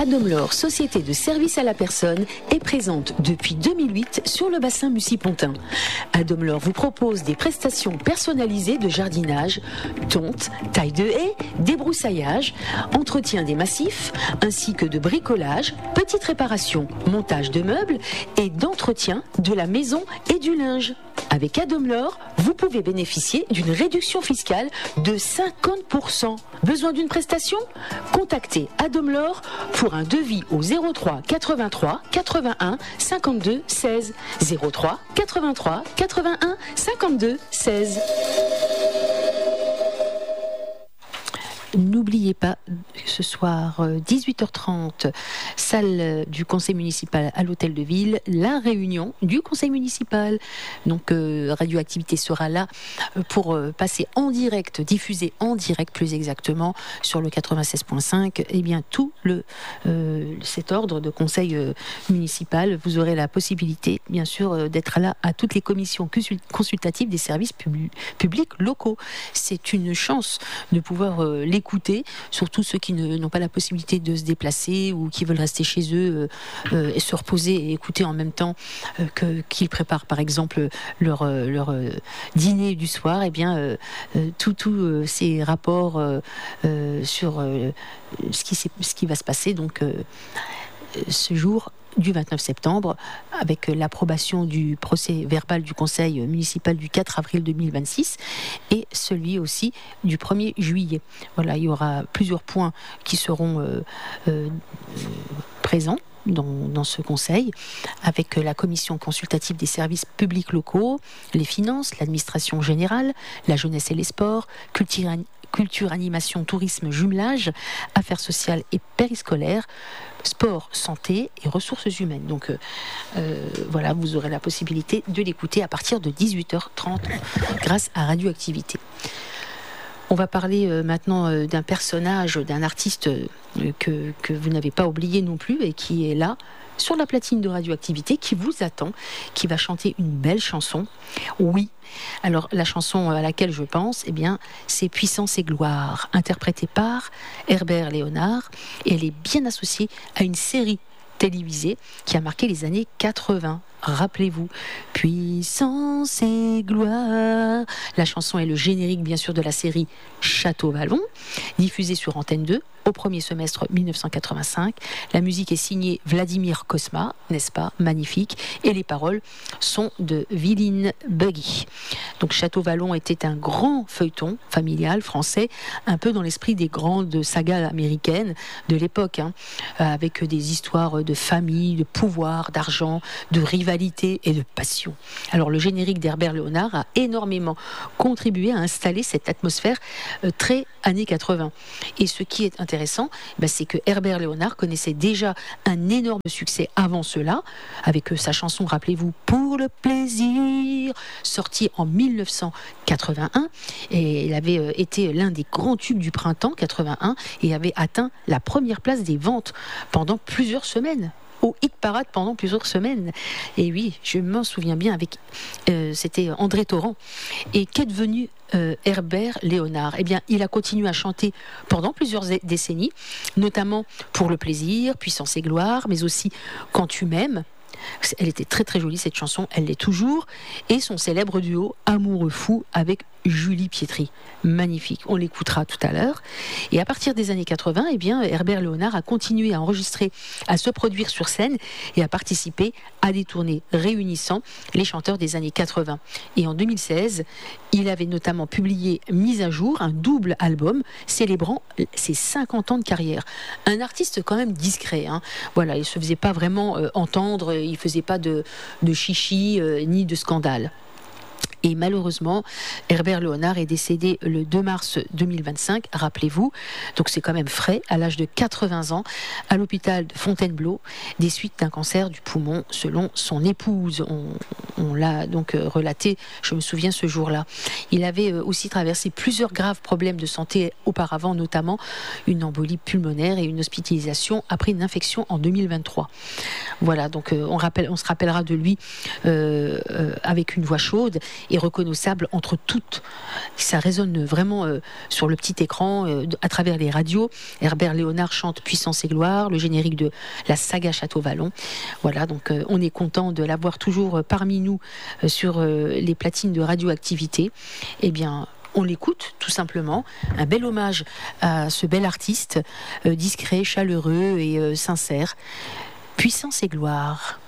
Adomlor, société de service à la personne, est présente depuis 2008 sur le bassin Mussy-Pontin. Adomlor vous propose des prestations personnalisées de jardinage, tonte, taille de haies, débroussaillage, entretien des massifs, ainsi que de bricolage, petites réparations, montage de meubles et d'entretien de la maison et du linge. Avec Adomlor, vous pouvez bénéficier d'une réduction fiscale de 50%. Besoin d'une prestation ? Contactez Adomlor pour un devis au 03 83 81 52 16. 03 83 81 52 16. N'oubliez pas, ce soir, 18h30, salle du conseil municipal à l'hôtel de ville, la réunion du conseil municipal. Donc, Radioactivité sera là pour passer en direct, diffuser en direct plus exactement, sur le 96.5, et bien tout cet ordre de conseil municipal. Vous aurez la possibilité, bien sûr, d'être là à toutes les commissions consultatives des services publics locaux. C'est une chance de pouvoir l'écouter, surtout ceux qui n'ont pas la possibilité de se déplacer ou qui veulent rester chez eux et se reposer et écouter en même temps qu'ils préparent par exemple leur dîner du soir. Et bien tous ces rapports sur ce qui va se passer donc ce jour du 29 septembre, avec l'approbation du procès verbal du conseil municipal du 4 avril 2026 et celui aussi du 1er juillet. Voilà, il y aura plusieurs points qui seront présents dans ce conseil, avec la commission consultative des services publics locaux, les finances, l'administration générale, la jeunesse et les sports, culture, animation, tourisme, jumelage, affaires sociales et périscolaires, sport, santé et ressources humaines. Donc voilà, vous aurez la possibilité de l'écouter à partir de 18h30 grâce à Radioactivité. On va parler maintenant d'un personnage, d'un artiste que vous n'avez pas oublié non plus et qui est là sur la platine de Radioactivité, qui vous attend, qui va chanter une belle chanson. Oui, alors la chanson à laquelle je pense, eh bien, c'est Puissance et gloire, interprétée par Herbert Léonard, et elle est bien associée à une série télévisée qui a marqué les années 80. Rappelez-vous, Puissance et gloire. La chanson est le générique, bien sûr, de la série Château Vallon, diffusée sur Antenne 2 au premier semestre 1985. La musique est signée Vladimir Cosma, n'est-ce pas, magnifique, et les paroles sont de Viline Buggy. Donc Château Vallon était un grand feuilleton familial français, un peu dans l'esprit des grandes sagas américaines de l'époque, avec des histoires de famille, de pouvoir, d'argent, de rivalité et de passion. Alors le générique d'Herbert Léonard a énormément contribué à installer cette atmosphère très années 80. Et ce qui est intéressant, c'est que Herbert Léonard connaissait déjà un énorme succès avant cela, avec sa chanson, rappelez-vous, Pour le plaisir, sortie en 1981, et il avait été l'un des grands tubes du printemps 81 et avait atteint la première place des ventes pendant plusieurs semaines. Au hit parade pendant plusieurs semaines. Et oui, je m'en souviens bien, c'était André Torrent. Et qu'est devenu Herbert Léonard ? Eh bien, il a continué à chanter pendant plusieurs décennies, notamment Pour le plaisir, Puissance et gloire, mais aussi Quand tu m'aimes. Elle était très très jolie cette chanson, elle l'est toujours, et son célèbre duo Amoureux fou avec Julie Pietri, magnifique, on l'écoutera tout à l'heure. Et à partir des années 80, eh bien, Herbert Léonard a continué à enregistrer, à se produire sur scène et à participer à des tournées réunissant les chanteurs des années 80. Et en 2016, il avait notamment publié Mise à jour, un double album célébrant ses 50 ans de carrière. Un artiste quand même discret, Voilà, il ne se faisait pas vraiment entendre, il ne faisait pas de chichi ni de scandale. Et malheureusement, Herbert Léonard est décédé le 2 mars 2025, rappelez-vous, donc c'est quand même frais, à l'âge de 80 ans, à l'hôpital de Fontainebleau, des suites d'un cancer du poumon, selon son épouse. On l'a donc relaté, je me souviens, ce jour-là. Il avait aussi traversé plusieurs graves problèmes de santé auparavant, notamment une embolie pulmonaire et une hospitalisation après une infection en 2023. Voilà, donc on se rappellera de lui avec une voix chaude est reconnaissable entre toutes. Ça résonne vraiment sur le petit écran, à travers les radios. Herbert Léonard chante Puissance et gloire, le générique de la saga Château-Vallon. Voilà, donc on est content de l'avoir toujours parmi nous sur les platines de radioactivité. Eh bien, on l'écoute tout simplement. Un bel hommage à ce bel artiste, discret, chaleureux et sincère. Puissance et gloire.